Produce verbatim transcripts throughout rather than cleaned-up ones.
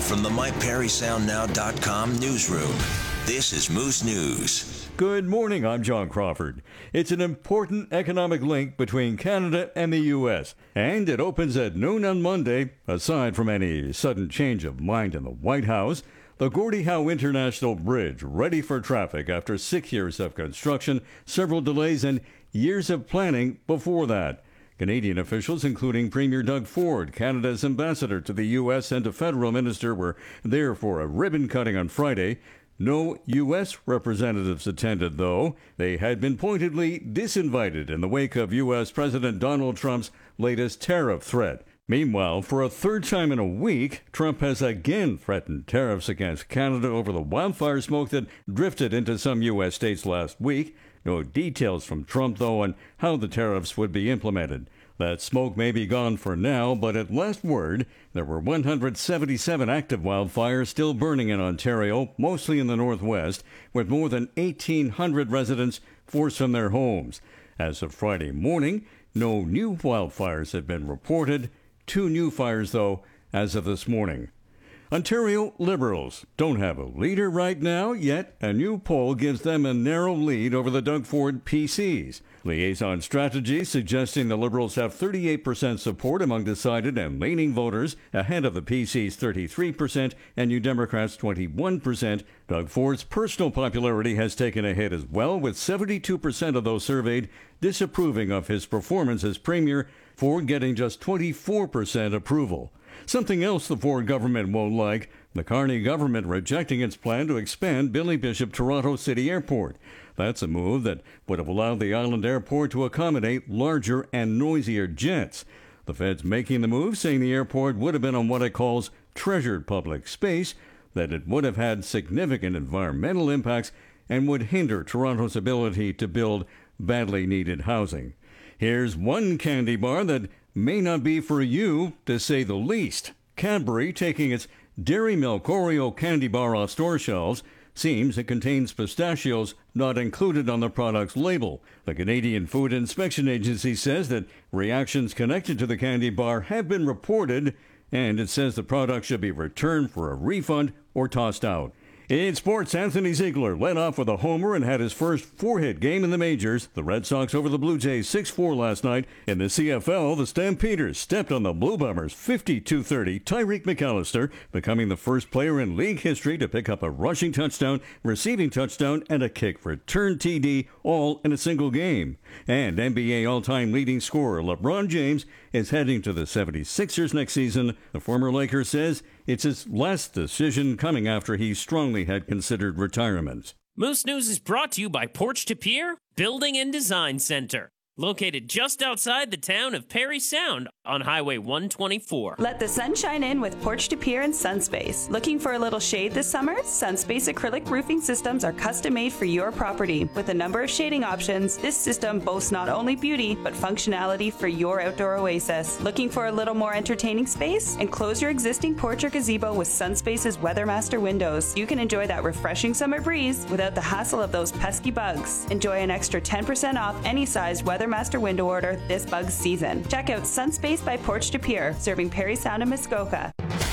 from the my perry sound now dot com newsroom, this is Moose News. Good morning, I'm John Crawford. It's an important economic link between Canada and the U S, and it opens at noon on Monday. Aside from any sudden change of mind in the White House, the Gordie Howe International Bridge ready for traffic after six years of construction, several delays, and years of planning before that. Canadian officials, including Premier Doug Ford, Canada's ambassador to the U S, and a federal minister, were there for a ribbon cutting on Friday. No U S representatives attended, though. They had been pointedly disinvited in the wake of U S President Donald Trump's latest tariff threat. Meanwhile, for a third time in a week, Trump has again threatened tariffs against Canada over the wildfire smoke that drifted into some U S states last week. No details from Trump, though, on how the tariffs would be implemented. That smoke may be gone for now, but at last word, there were one hundred seventy-seven active wildfires still burning in Ontario, mostly in the northwest, with more than eighteen hundred residents forced from their homes. As of Friday morning, no new wildfires have been reported. Two new fires, though, as of this morning. Ontario Liberals don't have a leader right now, yet a new poll gives them a narrow lead over the Doug Ford P Cs. Liaison Strategy suggesting the Liberals have thirty-eight percent support among decided and leaning voters, ahead of the P Cs' thirty-three percent and New Democrats' twenty-one percent. Doug Ford's personal popularity has taken a hit as well, with seventy-two percent of those surveyed disapproving of his performance as Premier, Ford getting just twenty-four percent approval. Something else the Ford government won't like, the Carney government rejecting its plan to expand Billy Bishop Toronto City Airport. That's a move that would have allowed the island airport to accommodate larger and noisier jets. The Fed's making the move, saying the airport would have been on what it calls treasured public space, that it would have had significant environmental impacts, and would hinder Toronto's ability to build badly needed housing. Here's one candy bar that may not be for you, to say the least. Cadbury taking its Dairy Milk Oreo candy bar off store shelves. Seems it contains pistachios not included on the product's label. The Canadian Food Inspection Agency says that reactions connected to the candy bar have been reported, and it says the product should be returned for a refund or tossed out. In sports, Anthony Ziegler led off with a homer and had his first four-hit game in the majors. The Red Sox over the Blue Jays six four last night. In the C F L, the Stampeders stepped on the Blue Bombers fifty-two thirty. Tyreek McAllister becoming the first player in league history to pick up a rushing touchdown, receiving touchdown, and a kick return T D, all in a single game. And N B A all-time leading scorer LeBron James is heading to the seventy-sixers next season. The former Laker says it's his last decision, coming after he strongly had considered retirement. Moose News is brought to you by Porch to Pier Building and Design Center, located just outside the town of Perry Sound on Highway one twenty-four. Let the sun shine in with Porch to Pier and Sunspace. Looking for a little shade this summer? Sunspace acrylic roofing systems are custom made for your property. With a number of shading options, this system boasts not only beauty, but functionality for your outdoor oasis. Looking for a little more entertaining space? Enclose your existing porch or gazebo with Sunspace's Weathermaster windows. You can enjoy that refreshing summer breeze without the hassle of those pesky bugs. Enjoy an extra ten percent off any size Weathermaster window order this bug season. Check out Sunspace by Porch to Pier, serving Perry Sound and Muskoka.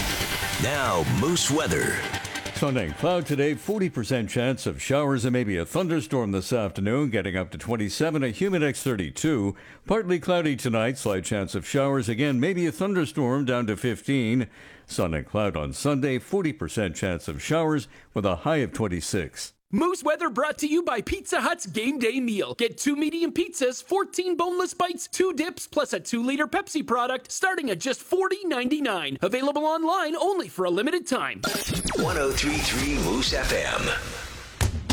Now, Moose weather. Sunday, cloud today, forty percent chance of showers and maybe a thunderstorm this afternoon, getting up to twenty-seven, a Humidex thirty-two. Partly cloudy tonight, slight chance of showers, again maybe a thunderstorm, down to fifteen. Sun and cloud on Sunday, forty percent chance of showers with a high of twenty-six. Moose weather brought to you by Pizza Hut's Game Day Meal. Get two medium pizzas, fourteen boneless bites, two dips, plus a two liter Pepsi product, starting at just forty ninety-nine. Available online only for a limited time. one oh three point three Moose F M.